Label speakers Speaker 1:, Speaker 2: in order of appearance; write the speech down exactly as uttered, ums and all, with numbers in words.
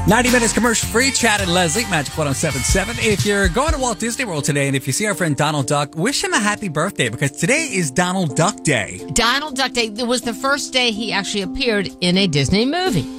Speaker 1: ninety minutes commercial free. Chad and Leslie, Magic one oh seven point seven. If you're going to Walt Disney World today and if you see our friend Donald Duck, wish him a happy birthday because today is Donald Duck Day.
Speaker 2: Donald Duck Day. It was the first day he actually appeared in a Disney movie.